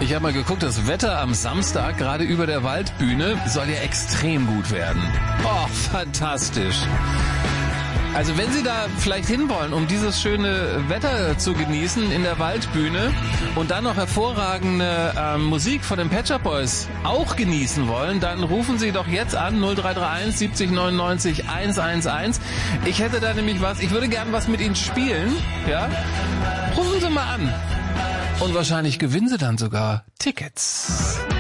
Ich habe mal geguckt, das Wetter am Samstag, gerade über der Waldbühne, soll ja extrem gut werden. Oh, fantastisch. Also wenn Sie da vielleicht hinwollen, um dieses schöne Wetter zu genießen in der Waldbühne und dann noch hervorragende Musik von den Pet Shop Boys auch genießen wollen, dann rufen Sie doch jetzt an 0331 70 99 111. Ich hätte da nämlich was, ich würde gern was mit Ihnen spielen, ja? Rufen Sie mal an. Und wahrscheinlich gewinnen Sie dann sogar Tickets.